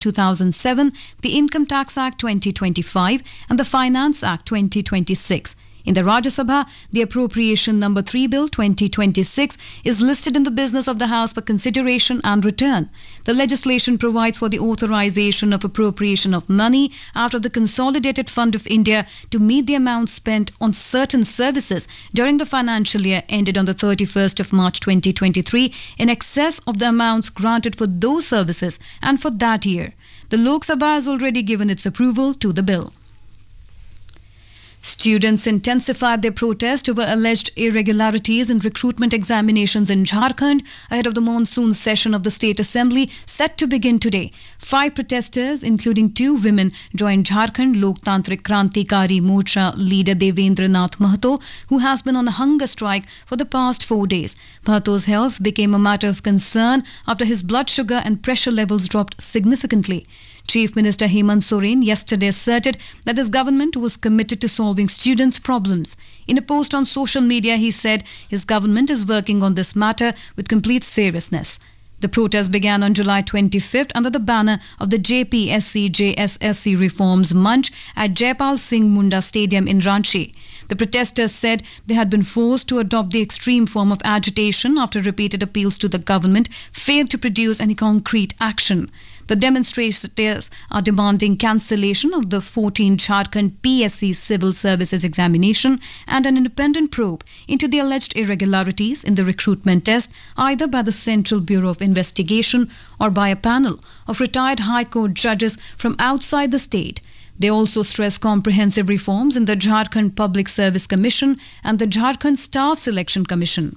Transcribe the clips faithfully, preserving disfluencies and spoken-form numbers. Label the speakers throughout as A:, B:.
A: two thousand seven, the Income Tax Act twenty twenty-five and the Finance Act twenty twenty-six. In the Rajya Sabha, the Appropriation Number three Bill twenty twenty-six is listed in the business of the House for consideration and return. The legislation provides for the authorization of appropriation of money out of the Consolidated Fund of India to meet the amount spent on certain services during the financial year ended on the thirty-first of March twenty twenty-three in excess of the amounts granted for those services and for that year. The Lok Sabha has already given its approval to the bill. Students intensified their protest over alleged irregularities in recruitment examinations in Jharkhand ahead of the monsoon session of the State Assembly set to begin today. Five protesters, including two women, joined Jharkhand Loktantrik Krantikari Morcha leader Devendra Nath Mahato, who has been on a hunger strike for the past four days. Mahato's health became a matter of concern after his blood sugar and pressure levels dropped significantly. Chief Minister Hemant Soren yesterday asserted that his government was committed to solving students' problems. In a post on social media, he said his government is working on this matter with complete seriousness. The protest began on July twenty-fifth under the banner of the J P S C J S S C Reforms Munch at Jaipal Singh Munda Stadium in Ranchi. The protesters said they had been forced to adopt the extreme form of agitation after repeated appeals to the government failed to produce any concrete action. The demonstrators are demanding cancellation of the fourteen Jharkhand P S C civil services examination and an independent probe into the alleged irregularities in the recruitment test either by the Central Bureau of Investigation or by a panel of retired High Court judges from outside the state. They also stress comprehensive reforms in the Jharkhand Public Service Commission and the Jharkhand Staff Selection Commission.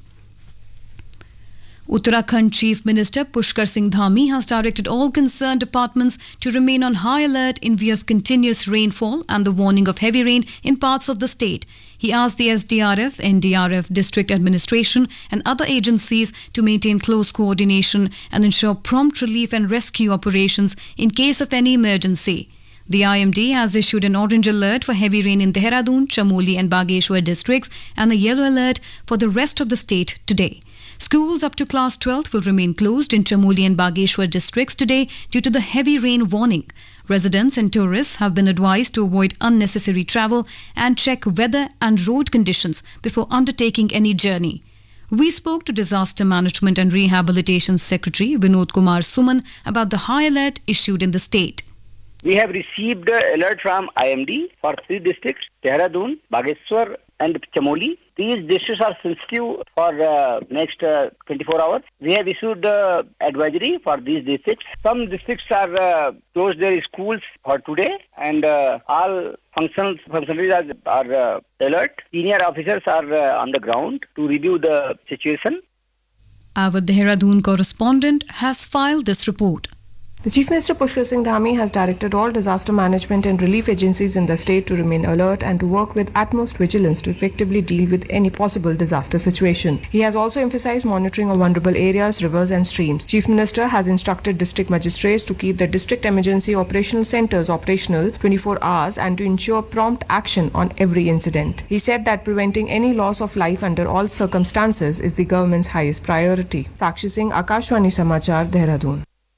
A: Uttarakhand Chief Minister Pushkar Singh Dhami has directed all concerned departments to remain on high alert in view of continuous rainfall and the warning of heavy rain in parts of the state. He asked the S D R F, N D R F, district administration and other agencies to maintain close coordination and ensure prompt relief and rescue operations in case of any emergency. The I M D has issued an orange alert for heavy rain in Dehradun, Chamoli and Bageshwar districts and a yellow alert for the rest of the state today. Schools up to class twelfth will remain closed in Chamoli and Bageshwar districts today due to the heavy rain warning. Residents and tourists have been advised to avoid unnecessary travel and check weather and road conditions before undertaking any journey. We spoke to Disaster Management and Rehabilitation Secretary Vinod Kumar Suman about the high alert issued in the state.
B: We have received an alert from I M D for three districts, Dehradun, Bageshwar and Chamoli. These districts are sensitive for uh, next uh, twenty-four hours. We have issued uh, advisory for these districts. Some districts are uh, closed their schools for today and uh, all functions, functionaries are, are uh, alert. Senior officers are uh, on the ground to review the situation.
A: Our Dehradun correspondent has filed this report.
C: The Chief Minister Pushkar Singh Dhami has directed all disaster management and relief agencies in the state to remain alert and to work with utmost vigilance to effectively deal with any possible disaster situation. He has also emphasized monitoring of vulnerable areas, rivers and streams. Chief Minister has instructed district magistrates to keep the district emergency operational centers operational twenty-four hours and to ensure prompt action on every incident. He said that preventing any loss of life under all circumstances is the government's highest priority. Sakshi Singh, Akashwani Samachar, Dehradun.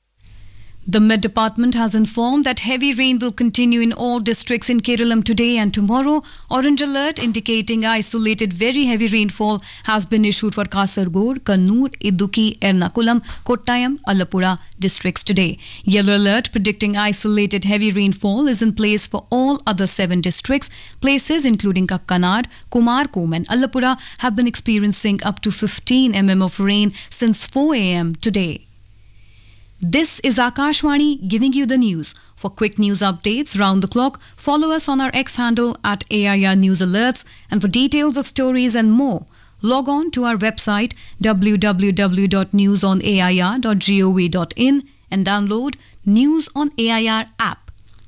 A: The Met Department has informed that heavy rain will continue in all districts in Kerala today and tomorrow. Orange alert indicating isolated very heavy rainfall has been issued for Kasaragod, Kannur, Idukki, Ernakulam, Kottayam, Alappuzha districts today. Yellow alert predicting isolated heavy rainfall is in place for all other seven districts. Places including Kakkanad, Kumarkom and Alappuzha have been experiencing up to fifteen millimeters of rain since four a m today. This is Akashwani giving you the news. For quick news updates round the clock, follow us on our X handle at A I R News Alerts, and for details of stories and more, log on to our website w w w dot news on a i r dot gov dot in and download News on A I R app.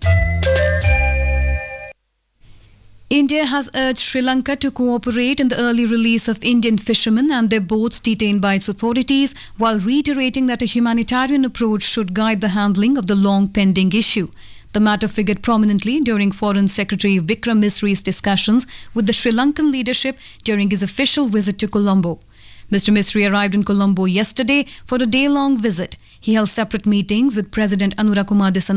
A: India has urged Sri Lanka to cooperate in the early release of Indian fishermen and their boats detained by its authorities, while reiterating that a humanitarian approach should guide the handling of the long-pending issue. The matter figured prominently during Foreign Secretary Vikram Misri's discussions with the Sri Lankan leadership during his official visit to Colombo. Mister Misri arrived in Colombo yesterday for a day-long visit. He held separate meetings with President Anura Kumar Dissanayake